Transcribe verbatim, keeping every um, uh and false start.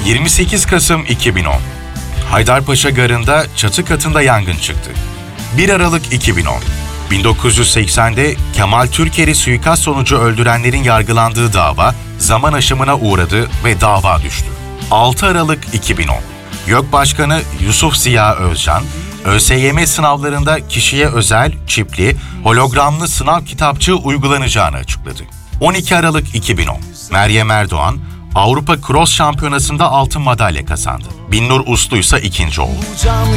yirmi sekiz Kasım iki bin on. Haydarpaşa Garı'nda çatı katında yangın çıktı. bir Aralık iki bin on. bin dokuz yüz seksende Kemal Türker'i suikast sonucu öldürenlerin yargılandığı dava zaman aşımına uğradı ve dava düştü. altı Aralık iki bin on. YÖK Başkanı Yusuf Ziya Özcan, ÖSYM sınavlarında kişiye özel, çipli, hologramlı sınav kitapçığı uygulanacağını açıkladı. on iki Aralık iki bin on. Meryem Erdoğan, Avrupa Cross Şampiyonası'nda altın madalya kazandı. Binnur Uslu ise ikinci oldu.